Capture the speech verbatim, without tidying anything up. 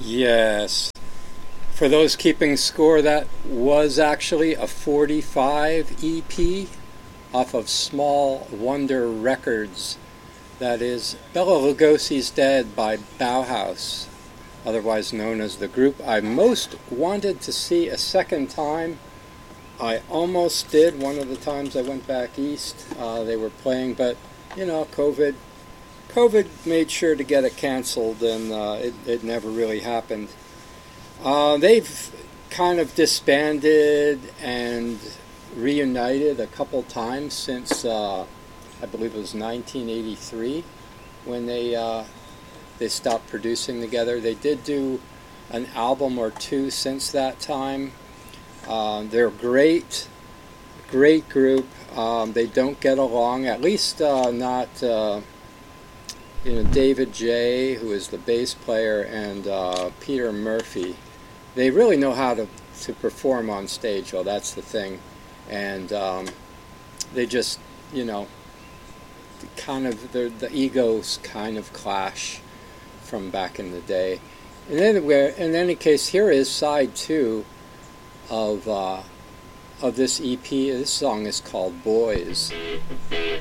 Yes. For those keeping score, that was actually a forty-five E P off of Small Wonder Records. That is Bela Lugosi's Dead by Bauhaus, otherwise known as the group I most wanted to see a second time. I almost did one of the times I went back east. Uh, they were playing, but, you know, COVID COVID made sure to get it canceled, and uh, it, it never really happened. Uh, they've kind of disbanded and reunited a couple times since, uh, I believe it was nineteen eighty-three, when they uh, they stopped producing together. They did do an album or two since that time. Uh, they're great, great group. Um, they don't get along, at least uh, not... Uh, You know, David J., who is the bass player, and uh, Peter Murphy, they really know how to, to perform on stage. Well, that's the thing. And um, they just, you know, kind of, the egos kind of clash from back in the day. And anyway, in any case, here is side two of, uh, of this E P. This song is called Boys.